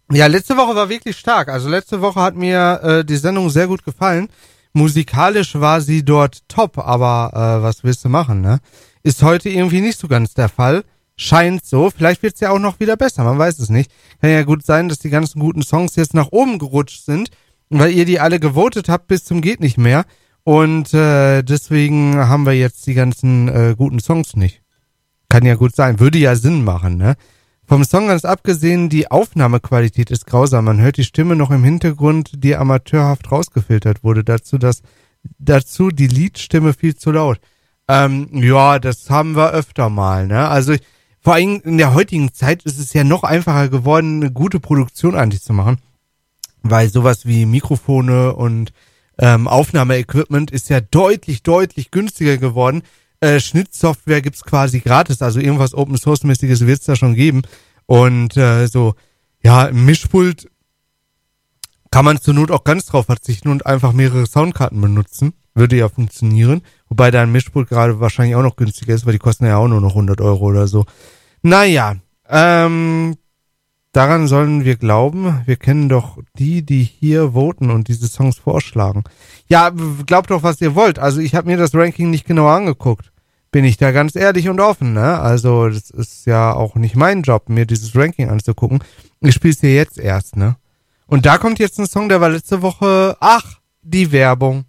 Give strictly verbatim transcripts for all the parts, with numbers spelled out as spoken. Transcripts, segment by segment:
Ja, letzte Woche war wirklich stark. Also letzte Woche hat mir äh, die Sendung sehr gut gefallen. Musikalisch war sie dort top, aber äh, was willst du machen, ne? Ist heute irgendwie nicht so ganz der Fall. Scheint so. Vielleicht wird's ja auch noch wieder besser, man weiß es nicht. Kann ja gut sein, dass die ganzen guten Songs jetzt nach oben gerutscht sind, weil ihr die alle gewotet habt bis zum geht nicht mehr. Und äh, deswegen haben wir jetzt die ganzen äh, guten Songs nicht. Kann ja gut sein. Würde ja Sinn machen, ne? Vom Song ganz abgesehen, die Aufnahmequalität ist grausam. Man hört die Stimme noch im Hintergrund, die amateurhaft rausgefiltert wurde. Dazu, dass, dazu die Liedstimme viel zu laut. Ähm, ja, das haben wir öfter mal, ne? Also, ich, vor allem in der heutigen Zeit ist es ja noch einfacher geworden, eine gute Produktion eigentlich zu machen. Weil sowas wie Mikrofone und ähm, Aufnahmeequipment ist ja deutlich, deutlich günstiger geworden. Äh, Schnittsoftware gibt's quasi gratis, also irgendwas Open-Source-mäßiges wird's da schon geben. Und äh, so, ja, im Mischpult kann man zur Not auch ganz drauf verzichten und einfach mehrere Soundkarten benutzen. Würde ja funktionieren. Wobei da ein Mischpult gerade wahrscheinlich auch noch günstiger ist, weil die kosten ja auch nur noch hundert Euro oder so. Naja, ähm, daran sollen wir glauben. Wir kennen doch die, die hier voten und diese Songs vorschlagen. Ja, glaubt doch, was ihr wollt. Also ich habe mir das Ranking nicht genauer angeguckt. Bin ich da ganz ehrlich und offen, ne? Also das ist ja auch nicht mein Job, mir dieses Ranking anzugucken. Ich spiele es hier jetzt erst, ne? Und da kommt jetzt ein Song, der war letzte Woche, ach, die Werbung.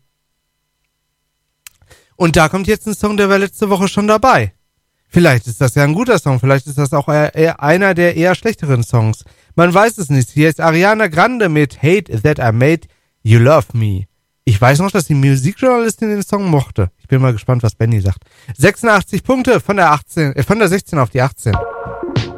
Und da kommt jetzt ein Song, der war letzte Woche schon dabei. Vielleicht ist das ja ein guter Song, vielleicht ist das auch eher einer der eher schlechteren Songs. Man weiß es nicht. Hier ist Ariana Grande mit Hate That I Made You Love Me. Ich weiß noch, dass die Musikjournalistin den Song mochte. Ich bin mal gespannt, was Benny sagt. sechsundachtzig Punkte von der achtzehn, äh, von der sechzehn auf die achtzehn.